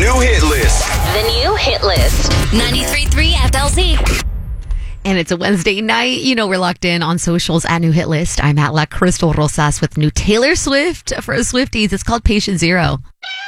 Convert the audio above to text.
new hit list. The new hit list. 93.3 FLZ. And it's a Wednesday night. You know, we're locked in on socials at New Hit List. I'm at La Crystal Rosas with new Taylor Swift for Swifties. It's called Patient Zero.